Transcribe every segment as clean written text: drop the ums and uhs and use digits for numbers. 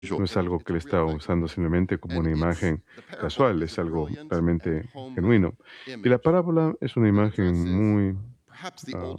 No es algo que él está usando simplemente como una imagen casual, es algo realmente genuino. Y la parábola es una imagen muy ah,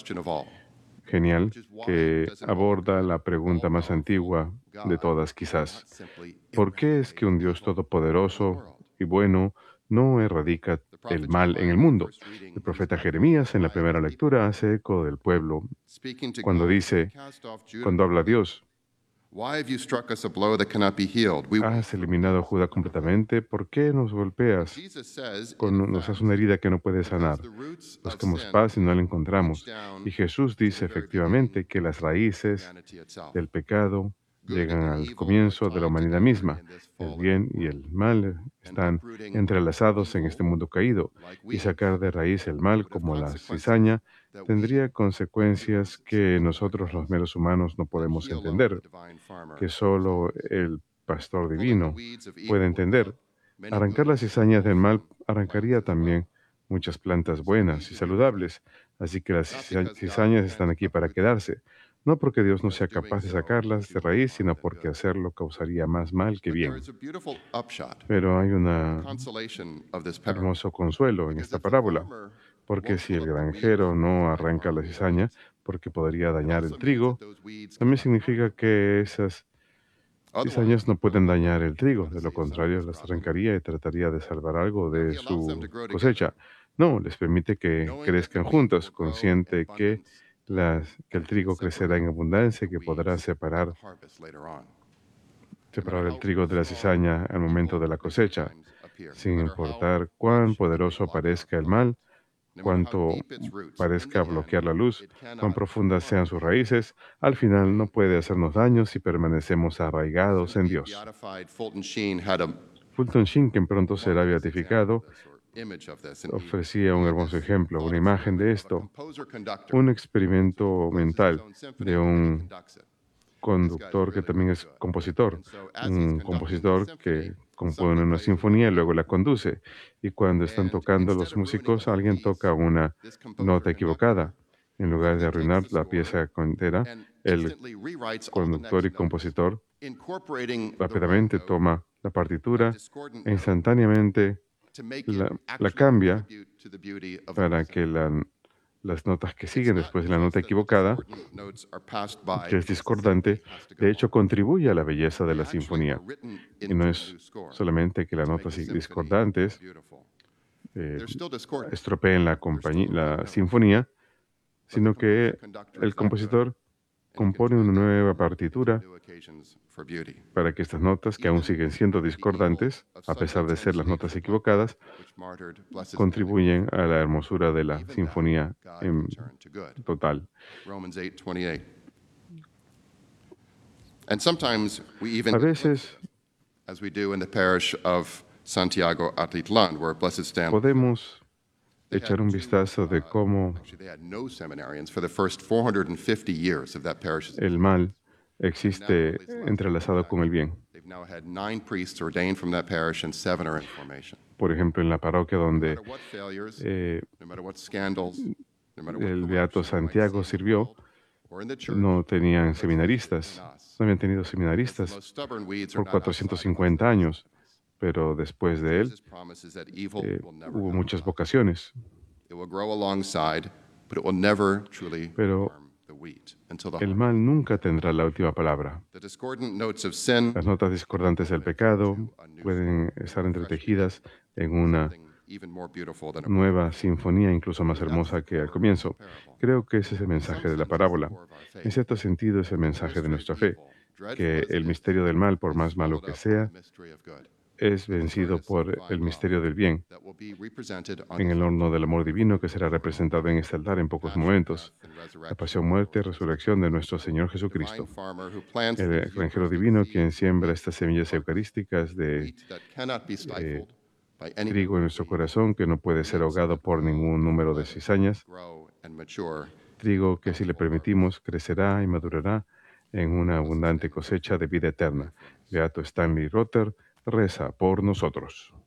genial que aborda la pregunta más antigua de todas, quizás. ¿Por qué es que un Dios todopoderoso y bueno no erradica el mal en el mundo? El profeta Jeremías en la primera lectura hace eco del pueblo cuando dice, cuando habla Dios, Why have you struck us a blow that cannot be healed? We wait has for eliminado a proof Judá from the Lord. completamente, ¿por qué nos And golpeas? Jesus says, in Nos hace effect, una herida que no puedes because sanar. the roots of Buscamos sin paz y no la reach encontramos. Y down Jesús to the dice very beginning efectivamente que las of raíces humanity itself. del pecado Good llegan and al evil are comienzo de la tied humanidad together misma. in this El fallen bien y world. el mal And están uprooting entrelazados en este evil, mundo caído, like y weeds, sacar de raíz el mal would have como la consequences cizaña that we, tendría like consecuencias humans, que simply cannot nosotros los grasp. meros humanos no That podemos He alone, the entender, divine farmer, que solo understands. el pastor Pulling the divino weeds of puede evil would entender. rob many Arrancar good las cizañas people del mal from life arrancaría as well. también muchas plantas So we buenas y do hear from saludables. Así que las not because God cizañas están intends to aquí para uproot them, quedarse. No porque Dios no because sea doing capaz de so would sacarlas do de more raíz, harm sino than porque good. hacerlo causaría más mal que But there bien. is a beautiful upshot, Pero hay un a consolation of this parable. hermoso consuelo en Because esta if the parábola, farmer porque won't si pull el up the weeds granjero to no try to arranca harm la the cizaña, others, porque podría it dañar also el means that trigo, those weeds también cannot be significa harmed. que esas cizañas Otherwise, no what would pueden he do? dañar el trigo, Try to de lo save some of contrario his las crop? arrancaría y trataría de salvar algo No, de he allows them to su grow together, cosecha. No, les permite que knowing that the crezcan wheat juntas, will grow in consciente que abundance que el and can trigo crecerá separate en abundancia, the que podrá weeds at the separar, harvest later on. No matter separar el how trigo de la strong cizaña al momento evil de la may cosecha, sometimes appear, no sin matter how importar cuán much it may poderoso block out parezca el the light, mal, no matter how cuánto deep its roots, in parezca the end, bloquear la luz, it cuán cannot profundas harm sean us sus raíces, al if final no we puede remain hacernos faithful. daño si permanecemos The arraigados en soon-to-be Dios. beatified Fulton Sheen had a Fulton Sheen, quien pronto será marvelous example of beatificado, this, or image of this, and ofrecía he un had hermoso this ejemplo, thought una imagen de experiment of a esto, composer-conductor un who experimento composes his mental own de symphony and then he un conducts it. And this guy's conductor que really, también really es good. compositor, And so as he's un conducting his compositor symphony, que compone somebody una plays a note. sinfonía y luego la conduce. Y cuando están And tocando instead los of ruining the músicos, whole alguien piece, toca una this composer nota conductor equivocada. En lugar de quickly takes arruinar the la score pieza entera, and el instantly rewrites all the conductor next y notes, compositor incorporating the wrong rápidamente note, toma la a partitura discordant e note, instantáneamente to make it la actually cambia contribute to the beauty of the whole para que symphony. las notas que It's siguen not después de la nota just that the equivocada, discordant notes are passed by que es because the symphony discordante, has to de go hecho on. contribuye a la belleza de They la actually are sinfonía. written Y no into the es new score solamente que las to make notas the symphony more discordantes beautiful. eh, They're still discordant. estropeen They're still the wrong la notes. sinfonía, But the sino composer que conductor el is that good, compositor and he can compone una turn them nueva into partitura new occasions for beauty. para que estas notas, que aún Even siguen siendo the evil discordantes, of a pesar subjects de and ser las shapes notas of life, equivocadas, which martyred Blessed Standing contribuyen for, a la hermosura de la even that sinfonía God en can turn to good. total. Romans 8:28. And sometimes we even A get a glimpse of veces it, as we do in the parish of Santiago Atitlan, where Blessed Stan was born. podemos They echar had un two, vistazo de cómo actually, they had no seminarians for the first 450 years of that parish's el history. mal And now, existe at least the last time I entrelazado con checked, el bien. they've now had 9 priests ordained from that parish and 7 are in formation. Por ejemplo, en la parroquia No donde matter what failures, eh, no matter what scandals, no matter what el Beato corruption you might see Santiago in the sirvió, world or in the church, no tenían let's face it, in seminaristas, us, no habían tenido because the seminaristas most stubborn weeds are por not outside of us, 450 they're años, inside of us. pero después de él Jesus' promise is that evil will never hubo have a muchas place. vocaciones, It will grow alongside, but it will never truly pero harm the wheat until the el harvest. mal nunca tendrá la última palabra. The discordant notes of sin Las notas can be discordantes del woven pecado into a new pueden score, estar a fresh beginning, entretejidas en una something even more beautiful than it was nueva before. sinfonía, incluso más That's the hermosa que al core of the comienzo. parable. Creo que ese es el In some mensaje de la sense, it's the parábola. core of our En faith. cierto sentido, es el The mensaje de mystery of nuestra fe, evil, dreadful que as el it misterio del mal, por is más malo swallowed que up by the sea, mystery of good, es the vencido furnace of por el divine love misterio del bien, that will be represented on en the el fire horno del amor divino que será of our Lord representado en Jesus. este altar en pocos Passion, momentos. death, and La resurrection pasión, of our muerte y Lord Jesus resurrección Christ. de nuestro Señor The divine Jesucristo. farmer who plants El these extranjero Eucharistic divino quien seeds of siembra wheat estas in our semillas hearts, eucarísticas de wheat that cannot be eh, stifled by any trigo number en of nuestro weeds, corazón que no puede ser weeds ahogado that por will, ningún if we número de let it, cizañas, grow and mature into a trigo que si le bountiful harvest. permitimos crecerá y madurará en una Blessed abundante Stanley cosecha Rother, de vida pray eterna. for us. Beato Stanley Rotter, reza por nosotros.